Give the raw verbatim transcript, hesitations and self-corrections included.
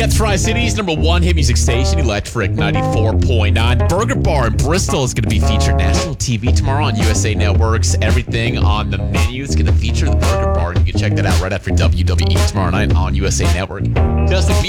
That's Tri-Cities number one hit music station, Electric ninety-four point nine. Burger Bar in Bristol is going to be featured national T V tomorrow on U S A Networks. Everything on the menu is going to feature the Burger Bar. You can check that out right after W W E tomorrow night on U S A Network. Justin